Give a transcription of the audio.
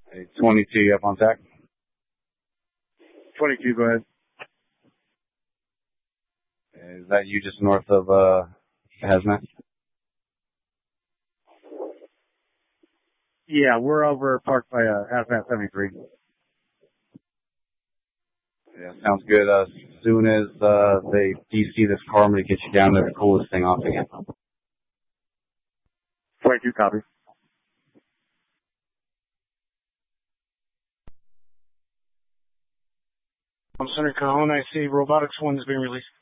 Hey, 22, you up on tech? 22, go ahead. Is that you just north of Hazmat? Yeah, we're over parked by Hazmat 73. Yeah, sounds good. As soon as they DC this car, I'm going to get you down there to cool this thing off again. 22, copy. Center Cajon, I see Robotics 1 is being released.